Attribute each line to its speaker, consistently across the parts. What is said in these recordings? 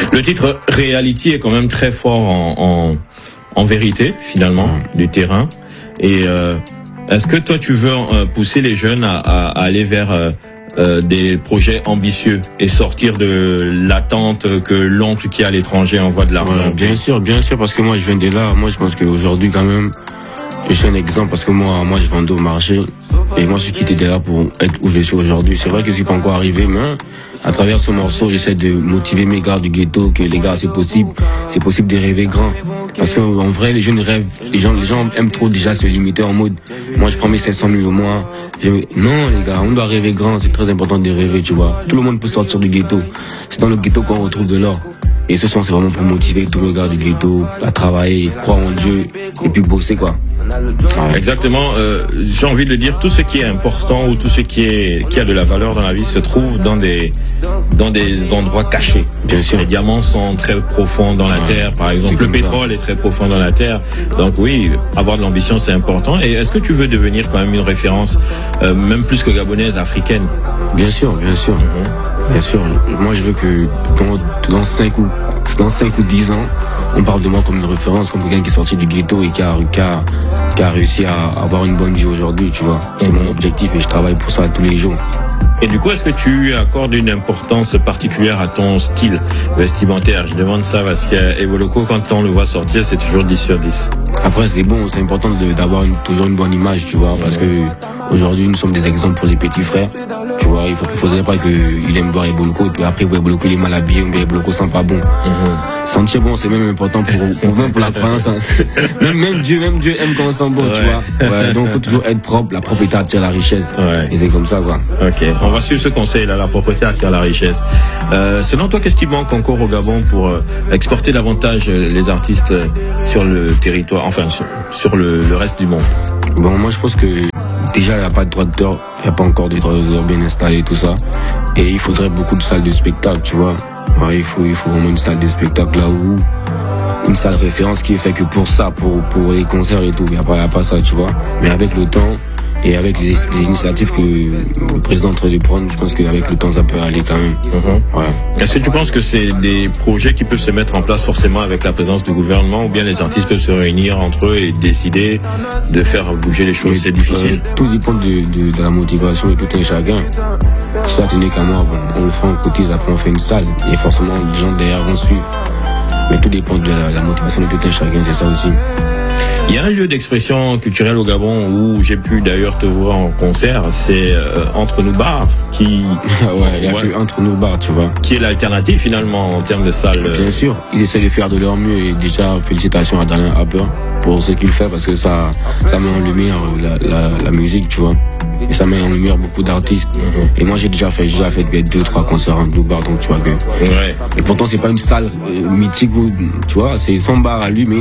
Speaker 1: Le titre Reality est quand même très fort en vérité, finalement, du terrain. Et est-ce que toi, tu veux pousser les jeunes à aller vers des projets ambitieux et sortir de l'attente que l'oncle qui est à l'étranger envoie de l'argent?
Speaker 2: Bien sûr, parce que moi, je viens de là. Moi, je pense qu'aujourd'hui, quand même, je suis un exemple parce que moi, je vendais au marché. Et moi, je suis quitté de là pour être où je suis aujourd'hui. C'est vrai que je suis pas encore arrivé, mais à travers ce morceau, j'essaie de motiver mes gars du ghetto que les gars, c'est possible de rêver grand. Parce que en vrai, les jeunes rêvent, les gens aiment trop déjà se limiter en mode, moi je prends mes 700 000 au mois. Non les gars, on doit rêver grand, c'est très important de rêver, tu vois. Tout le monde peut sortir du ghetto. C'est dans le ghetto qu'on retrouve de l'or. Et ce son, c'est vraiment pour motiver tous les gars du ghetto à travailler, croire en Dieu et puis bosser quoi.
Speaker 1: Exactement. J'ai envie de dire tout ce qui est important ou tout ce qui a de la valeur dans la vie se trouve dans des endroits cachés.
Speaker 2: Bien sûr.
Speaker 1: Les diamants sont très profonds dans la terre, par exemple. Le pétrole est très profond dans la terre. Donc oui, avoir de l'ambition, c'est important. Et est-ce que tu veux devenir quand même une référence, même plus que gabonaise, africaine?
Speaker 2: Bien sûr. Bien sûr. Moi, je veux que dans 5 ou 10 ans, on parle de moi comme une référence, comme quelqu'un qui est sorti du ghetto et qui a réussi à avoir une bonne vie aujourd'hui, tu vois. C'est mon objectif et je travaille pour ça tous les jours.
Speaker 1: Et du coup, est-ce que tu accordes une importance particulière à ton style vestimentaire? Je demande ça parce qu'Evoloko, quand on le voit sortir, c'est toujours 10 sur 10.
Speaker 2: Après, c'est bon, c'est important d'avoir toujours une bonne image, tu vois, parce que aujourd'hui, nous sommes des exemples pour les petits frères. Tu vois, il faudrait pas qu'il aime voir Evoloko, et puis après, Evoloko, il est mal habillé, ou bien Evoloko sent pas bon. Sentir bon, c'est même important pour la croyance, hein. Même Dieu aime quand on sent bon, tu vois. Ouais, donc, faut toujours être propre, la propreté attire la richesse. Ouais. Et c'est comme ça, quoi.
Speaker 1: Ok. On va suivre ce conseil-là, la propreté attire la richesse. Selon toi, qu'est-ce qui manque encore au Gabon pour exporter davantage les artistes sur le territoire, enfin, sur le reste du monde?
Speaker 2: Bon, moi, je pense que déjà, il n'y a pas de droit d'auteur, il n'y a pas encore des droits d'auteur bien installés, tout ça. Et il faudrait beaucoup de salles de spectacle, tu vois. Ouais, il faut vraiment une salle de spectacle là où, une salle référence qui est fait que pour ça, pour les concerts et tout. Il n'y a pas ça, tu vois. Mais avec le temps, et avec les initiatives que le président est en train de prendre, je pense qu'avec le temps, ça peut aller quand même. Ouais.
Speaker 1: Est-ce que tu penses que c'est des projets qui peuvent se mettre en place forcément avec la présence du gouvernement, ou bien les artistes peuvent se réunir entre eux et décider de faire bouger les choses? C'est difficile.
Speaker 2: Tout dépend de la motivation de tout un chacun. Si ça tenait qu'à moi, bon, on le fait, on cotise, après on fait une salle, et forcément les gens derrière vont suivre. Mais tout dépend de la motivation de tout un chacun, c'est ça aussi.
Speaker 1: Il y a un lieu d'expression culturelle au Gabon où j'ai pu d'ailleurs te voir en concert, c'est Entre nous bars qui
Speaker 2: ouais, il y a que Entre nous bars, tu vois.
Speaker 1: Qui est l'alternative finalement en termes de salle.
Speaker 2: Bien sûr, ils essaient de faire de leur mieux et déjà félicitations à Dalin Harper pour ce qu'il fait parce que ça met en lumière la musique, tu vois. Et ça met en lumière beaucoup d'artistes. Et moi j'ai déjà fait 2-3 concerts en nous bars, donc tu vois que.
Speaker 1: Ouais.
Speaker 2: Et pourtant c'est pas une salle mythique où, tu vois, c'est son bar à lui, mais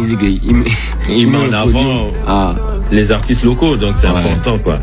Speaker 1: il met en avant les artistes locaux, donc c'est important quoi.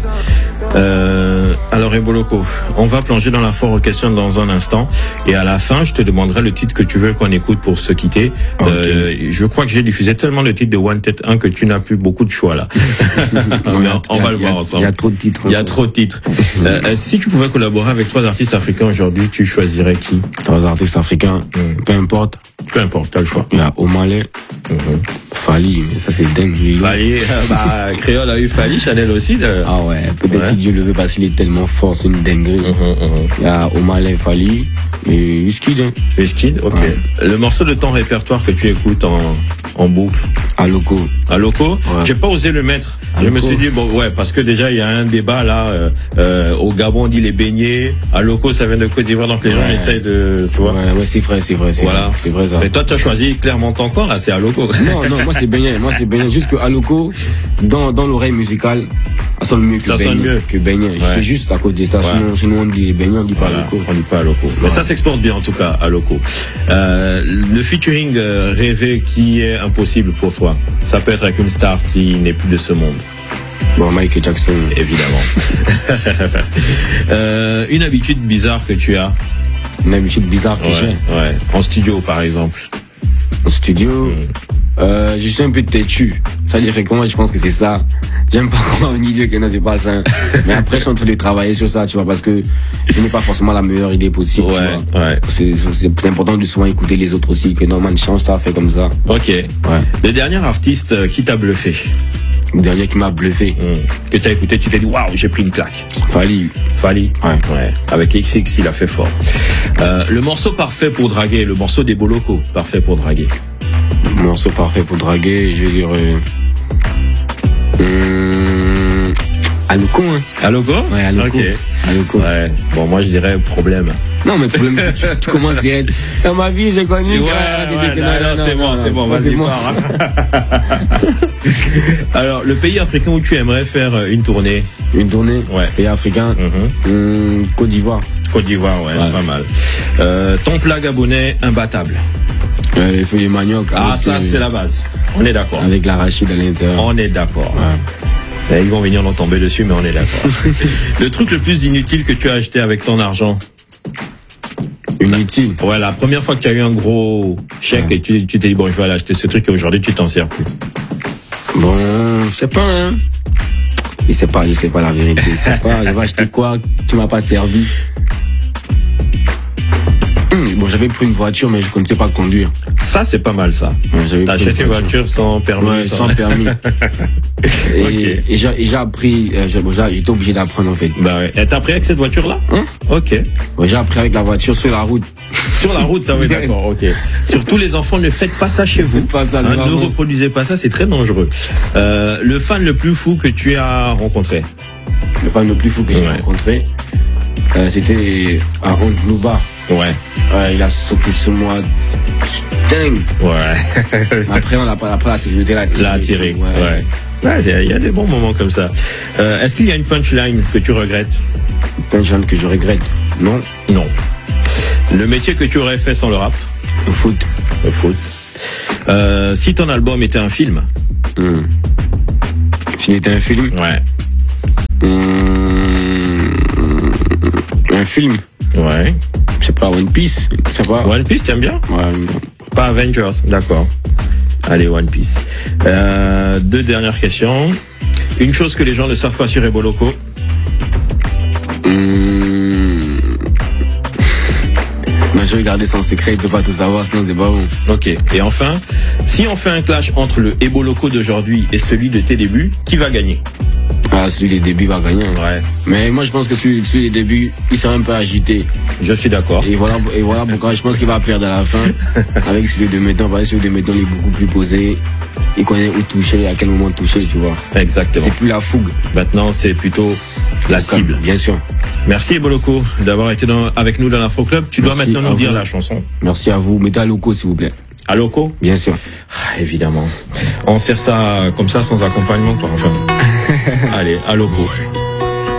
Speaker 1: Alors Evoloko, on va plonger dans la foire question dans un instant et à la fin je te demanderai le titre que tu veux qu'on écoute pour se quitter. Okay. Je crois que j'ai diffusé tellement de titres de One Tête 1 que tu n'as plus beaucoup de choix là. On va le voir ensemble.
Speaker 2: Il y a trop de titres.
Speaker 1: Il y a trop de titres. Si tu pouvais collaborer avec 3 artistes africains aujourd'hui, tu choisirais qui?
Speaker 2: 3 artistes africains, peu importe,
Speaker 1: t'as le choix.
Speaker 2: Il y a O'Malley, Fally, ça c'est dingue.
Speaker 1: Fally, Créole a eu Fally, Chanel aussi.
Speaker 2: Ah ouais, peut-être si Dieu le veut parce qu'il est tellement fort, c'est une dinguerie. Il y a O'Malley, Fally et Wizkid.
Speaker 1: Wizkid, ok. Ouais. Le morceau de ton répertoire que tu écoutes en boucle?
Speaker 2: Aloko.
Speaker 1: Aloko? Ouais. J'ai pas osé le mettre. Je me suis dit, bon, ouais, parce que déjà, il y a un débat là, au Gabon, on dit les beignets. Aloko, ça vient de Côte d'Ivoire, donc les gens essayent de, tu vois.
Speaker 2: Ouais, c'est vrai.
Speaker 1: Voilà.
Speaker 2: C'est vrai ça.
Speaker 1: Mais toi, tu as choisi clairement ton corps, là, c'est Aloko.
Speaker 2: Non, moi c'est beignet. Juste que Aloko, dans l'oreille musicale, ça sonne mieux que beignet. Ouais. C'est juste à cause de ça. Chez nous, on dit les beignets, on dit pas Aloko.
Speaker 1: On dit pas Aloko. Mais ça s'exporte bien, en tout cas, Aloko. Le featuring rêvé qui est impossible pour toi, ça peut être avec une star qui n'est plus de ce monde.
Speaker 2: Bon, Michael Jackson.
Speaker 1: Évidemment. Une habitude bizarre que tu as?
Speaker 2: Une habitude bizarre que j'ai?
Speaker 1: Ouais. En studio, par exemple.
Speaker 2: En studio, je suis un peu têtu. Ça dirait que moi, je pense que c'est ça. J'aime pas comment on dit que non, c'est pas ça. Mais après, je suis en train de travailler sur ça, tu vois, parce que je n'ai pas forcément la meilleure idée possible, tu vois.
Speaker 1: Ouais.
Speaker 2: C'est important de souvent écouter les autres aussi, que Norman change ça, fait comme ça.
Speaker 1: Ok. Ouais. Le dernier artiste qui t'a bluffé?
Speaker 2: Le dernier qui m'a bluffé.
Speaker 1: Que t'as écouté, tu t'es dit, waouh, j'ai pris une claque.
Speaker 2: Fali.
Speaker 1: Ouais. Avec XX, il a fait fort. Le morceau parfait pour draguer, le morceau des Boloko, parfait pour draguer.
Speaker 2: Le morceau parfait pour draguer, je vais dire, Aloko, hein.
Speaker 1: Aloko?
Speaker 2: Ouais, Aloko.
Speaker 1: Ok.
Speaker 2: Aloko.
Speaker 1: Ouais. Bon, moi, je dirais problème.
Speaker 2: Non, mais le problème, c'est que tu commences direct. Dans ma vie, j'ai connu.
Speaker 1: Non, c'est bon, vas-y, pars. Alors, le pays africain où tu aimerais faire une tournée?
Speaker 2: Une tournée?
Speaker 1: Ouais.
Speaker 2: Pays africain? Côte d'Ivoire.
Speaker 1: Côte d'Ivoire, ouais, pas mal. Ton plat gabonais imbattable?
Speaker 2: Les feuilles de manioc.
Speaker 1: Ah, ça, c'est la base. On est d'accord.
Speaker 2: Avec l'arachide à l'intérieur.
Speaker 1: On est d'accord.
Speaker 2: Ouais.
Speaker 1: Ils vont venir nous tomber dessus, mais on est d'accord. Le truc le plus inutile que tu as acheté avec ton argent?
Speaker 2: Inutile?
Speaker 1: Ouais, la première fois que tu as eu un gros chèque et tu t'es dit, bon, je vais aller acheter ce truc et aujourd'hui, tu t'en sers plus.
Speaker 2: Bon, je sais pas, hein. Je sais pas la vérité. Je sais pas, je vais acheter quoi qui m'a pas servi. Bon, j'avais pris une voiture, mais je connaissais pas conduire.
Speaker 1: Ça, c'est pas mal, ça.
Speaker 2: Ouais,
Speaker 1: t'achètes une voiture sans permis.
Speaker 2: Ouais, sans permis. Et j'ai appris, j'étais obligé d'apprendre, en fait.
Speaker 1: Bah ouais. Et t'as appris avec cette voiture-là? Ok.
Speaker 2: Ouais, j'ai appris avec la voiture sur la route.
Speaker 1: Sur la route, ça oui, d'accord, ok. Surtout les enfants, ne faites pas ça chez vous.
Speaker 2: Pas ça,
Speaker 1: ne reproduisez pas ça, c'est très dangereux. Le fan le plus fou que tu as rencontré?
Speaker 2: Le fan le plus fou que j'ai rencontré, c'était à Ondlouba.
Speaker 1: Ouais.
Speaker 2: Il a sauté sur moi. Dingue.
Speaker 1: Ouais.
Speaker 2: Après, la sécurité l'a tiré.
Speaker 1: Ouais. Il y a des bons moments comme ça. Est-ce qu'il y a une punchline que tu regrettes?
Speaker 2: Une punchline que je regrette? Non.
Speaker 1: Non. Le métier que tu aurais fait sans le rap?
Speaker 2: Le foot.
Speaker 1: Le foot. Si ton album était un film?
Speaker 2: S'il était un film?
Speaker 1: Ouais.
Speaker 2: Un film?
Speaker 1: Ouais.
Speaker 2: Je sais pas, One Piece? Je sais pas.
Speaker 1: One Piece, t'aimes bien?
Speaker 2: Ouais.
Speaker 1: Pas Avengers, d'accord. Allez, One Piece. 2 dernières questions. Une chose que les gens ne savent pas sur Eboloko?
Speaker 2: Mais je vais garder son secret, il peut pas tout savoir, sinon c'est pas bon.
Speaker 1: Ok. Et enfin, si on fait un clash entre le Eboloko d'aujourd'hui et celui de tes débuts, qui va gagner?
Speaker 2: Ah, celui des débuts va gagner.
Speaker 1: Ouais.
Speaker 2: Mais moi, je pense que celui des débuts, il s'est un peu agité.
Speaker 1: Je suis d'accord.
Speaker 2: Et voilà pourquoi je pense qu'il va perdre à la fin. Avec celui de maintenant, parce que celui de maintenant, il est beaucoup plus posé. Il connaît où toucher, à quel moment toucher, tu vois.
Speaker 1: Exactement.
Speaker 2: C'est plus la fougue.
Speaker 1: Maintenant, c'est plutôt la cible.
Speaker 2: Bien sûr.
Speaker 1: Merci Eboloko d'avoir été avec nous dans l'Afro Club. Tu dois maintenant nous dire la chanson.
Speaker 2: Merci à vous. Mettez Aloko, s'il vous plaît.
Speaker 1: Aloko?
Speaker 2: Bien sûr.
Speaker 1: Évidemment. On sert ça comme ça sans accompagnement, quoi. Enfin. Allez, Aloko.